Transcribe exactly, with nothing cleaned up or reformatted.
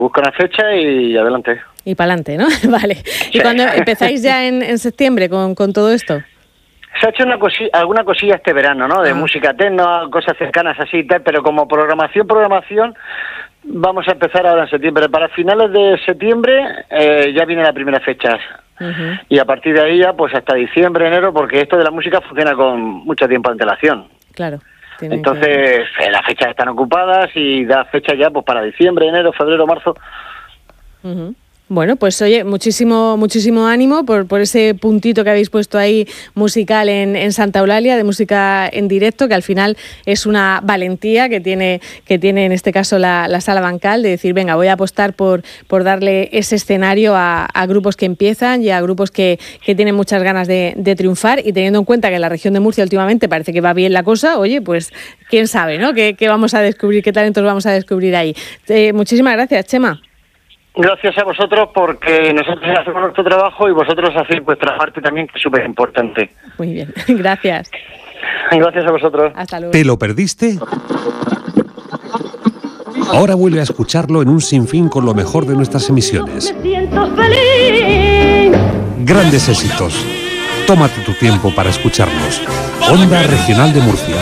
busca una fecha y adelante. Y para adelante, ¿no? Vale. ¿Y Sí. cuando empezáis ya en, en septiembre con, con todo esto? Se ha hecho una cosi- alguna cosilla este verano, ¿no? De Ah. música techno, cosas cercanas así y tal, pero como programación, programación, vamos a empezar ahora en septiembre. Para finales de septiembre eh, ya viene la primera fecha. Uh-huh. Y a partir de ahí ya, pues hasta diciembre, enero, porque esto de la música funciona con mucho tiempo de antelación. Claro. tienen Entonces, que- eh, las fechas están ocupadas y da fecha ya pues para diciembre, enero, febrero, marzo. Ujú. Bueno, pues oye, muchísimo muchísimo ánimo por, por ese puntito que habéis puesto ahí musical en, en Santa Eulalia, de música en directo, que al final es una valentía que tiene, que tiene en este caso la, la Sala Bancal, de decir, venga, voy a apostar por, por darle ese escenario a, a grupos que empiezan y a grupos que, que tienen muchas ganas de, de triunfar, y teniendo en cuenta que en la región de Murcia últimamente parece que va bien la cosa, oye, pues quién sabe, ¿no? ¿Qué, qué vamos a descubrir, qué talentos vamos a descubrir ahí? Eh, muchísimas gracias, Chema. Gracias a vosotros, porque nosotros hacemos nuestro trabajo y vosotros hacéis vuestra parte también, que es súper importante. Muy bien, gracias. Gracias a vosotros. Hasta luego. ¿Te lo perdiste? Ahora vuelve a escucharlo en un sinfín con lo mejor de nuestras emisiones. Me siento feliz. Grandes éxitos. Tómate tu tiempo para escucharnos. Onda Regional de Murcia.